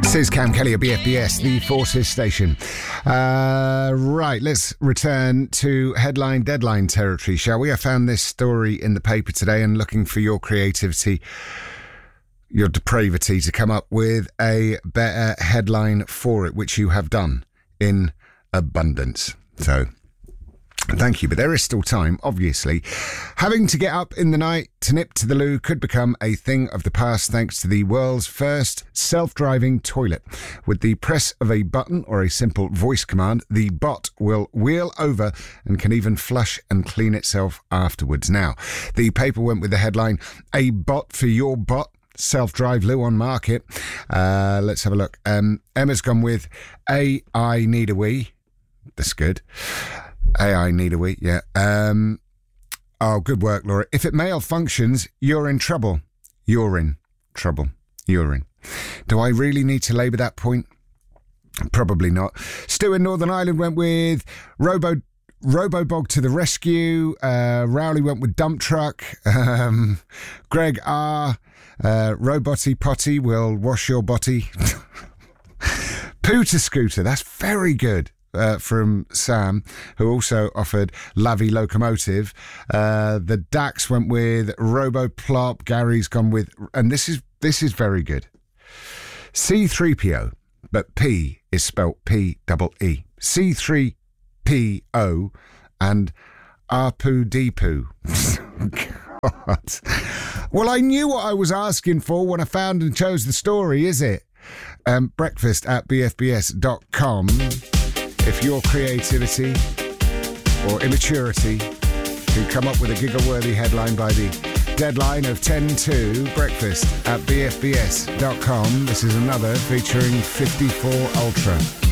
This is Cam Kelly at BFBS, the Forces station. Right, let's return to headline deadline territory, shall we? I found this story in the paper today and looking for your creativity, your depravity to come up with a better headline for it, which you have done in abundance. So, thank you, but there is still time, obviously. Having to get up in the night to nip to the loo could become a thing of the past thanks to the world's first self-driving toilet. With the press of a button or a simple voice command, the bot will wheel over and can even flush and clean itself afterwards. Now, the paper went with the headline, "A bot for your bot. Self-drive loo on market." Let's have a look. Emma's gone with AI need a wee. That's good. AI need a wee, yeah. Oh, good work, Laura. If it malfunctions, you're in trouble. You're in trouble. You're in. Do I really need to labour that point? Probably not. Stu in Northern Ireland went with Robobog to the rescue. Rowley went with dump truck. Greg R. Roboty potty will wash your body. Pooter scooter. That's very good. From Sam, who also offered Lavy Locomotive. The Dax went with Roboplop. Gary's gone with, and this is very good. C3PO, but P is spelt P-double-E. C3PO and Arpoo Deepoo. God. Well, I knew what I was asking for when I found and chose the story, is it? Breakfast at bfbs.com. If your creativity or immaturity can come up with a giggle-worthy headline by the deadline of 10-2, breakfast at bfbs.com. This is another featuring 54 Ultra.